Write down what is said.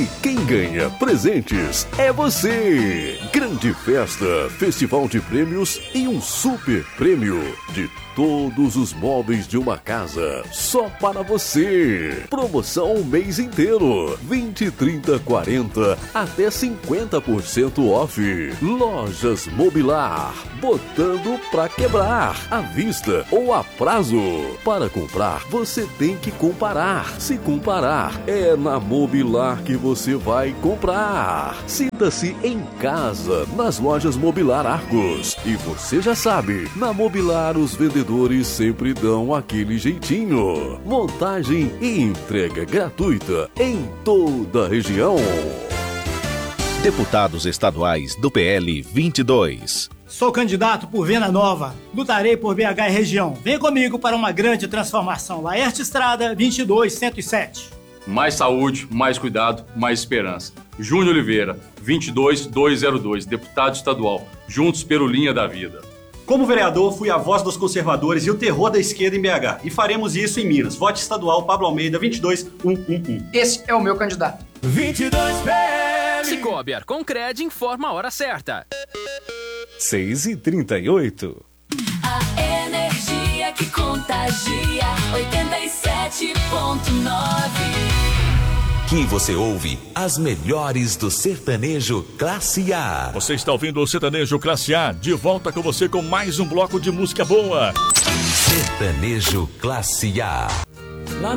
E quem ganha presentes é você! Grande festa, festival de prêmios e um super prêmio de todos os móveis de uma casa, só para você. Promoção o mês inteiro, 20, 30, 40, até 50% off. Lojas Mobilar, botando pra quebrar, à vista ou a prazo. Para comprar, você tem que comparar. Se comparar, é na Mobilar que você vai comprar. Sinta-se em casa, nas lojas Mobilar Argos. E você já sabe, na Mobilar os vendedores sempre dão aquele jeitinho. Montagem e entrega gratuita em toda a região. Deputados estaduais do PL 22. Sou candidato por Venda Nova. Lutarei por BH e região. Vem comigo para uma grande transformação. Laerte Estrada, 22107. Mais saúde, mais cuidado, mais esperança. Júnior Oliveira, 22202, deputado estadual. Juntos pelo Linha da Vida. Como vereador, fui a voz dos conservadores e o terror da esquerda em BH. E faremos isso em Minas. Vote estadual Pablo Almeida, 22111. Esse é o meu candidato. 22 PL. Cicobi Arconcred informa a hora certa. 6h38. A energia que contagia, 87.9. Aqui você ouve as melhores do sertanejo Classe A. Você está ouvindo o Sertanejo Classe A, de volta com você com mais um bloco de música boa. Sertanejo Classe A.